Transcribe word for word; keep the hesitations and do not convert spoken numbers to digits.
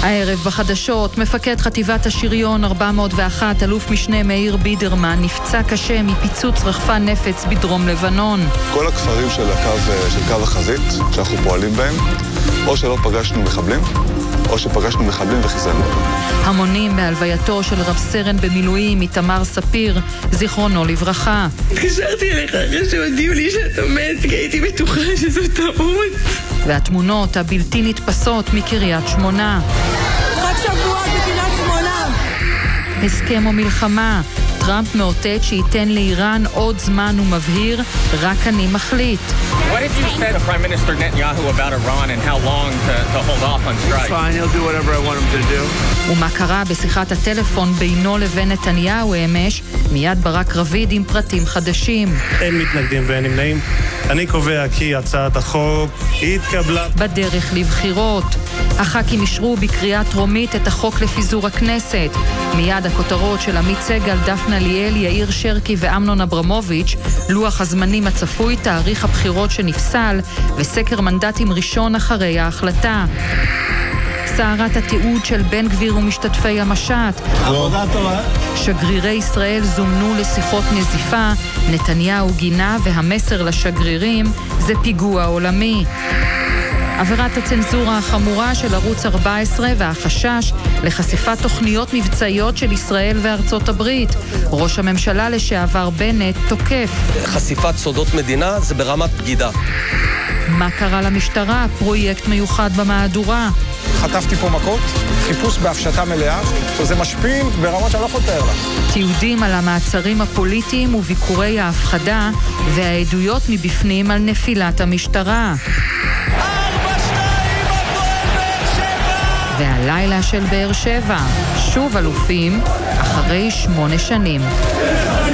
הערב בחדשות, מפקד חטיבת השריון ארבע מאות ואחת, אלוף משנה מאיר בידרמן, נפצע קשה מפיצוץ רחפן נפץ בדרום לבנון. כל הכפרים של הקו, של קו החזית שאנחנו פועלים בהם, או שלא פגשנו מחבלים, או שפגשנו מחבלים וחיסלנו אותם. המונים בהלווייתו של רב סרן במילואים איתמר ספיר, זיכרונו לברכה. התקשרתי אליך אחרי שהודיעו לי שאתה מת, כי הייתי בטוחה שזו טעות. והתמונות הבלתי נתפסות מקריית שמונה. חג שבוע בקריית שמונה. הסכם או מלחמה. טראמפ מאותת שייתן לאיראן עוד זמן ומבהיר, רק אני מחליט. What did you say to Prime Minister Netanyahu about Iran and how long to, to hold off on strike? Fine, he'll do whatever I want him to do. ומה קרה בשיחת הטלפון בינו לבין נתניהו אמש, מיד ברק רביד עם פרטים חדשים. אין מתנגדים ואין נמנעים. אני קובע כי הצעת החוק התקבלה. בדרך לבחירות. הח"כים אישרו בקריאה טרומית את החוק לפיזור הכנסת. מיד הכותרות של עמית סגל, דפנה ליאל, יאיר שרקי ואמנון אברמוביץ', לוח הזמנים הצפוי, תאריך הבחירות שנפסל, וסקר מנדטים ראשון אחרי ההחלטה. סערת התיעוד של בן גביר ומשתתפי המשט. עבודה טובה. שגרירי ישראל זומנו לשיחות נזיפה, נתניהו גינה והמסר לשגרירים זה פיגוע עולמי. עבירת הצנזורה החמורה של ערוץ ארבע עשרה והחשש לחשיפת תוכניות מבצעיות של ישראל וארצות הברית. ראש הממשלה לשעבר בנט תוקף. חשיפת סודות מדינה זה ברמת בגידה. מה קרה למשטרה? פרויקט מיוחד במהדורה. חטפתי פה מכות, חיפוש בהפשטה מלאה, שזה משפיל ברמות שאני לא יכול לתאר לך. תיעודים על המעצרים הפוליטיים וביקורי ההפחדה, והעדויות מבפנים על נפילת המשטרה. ארבע שתיים הפועל באר שבע! והלילה של באר שבע, שוב אלופים, אחרי שמונה שנים.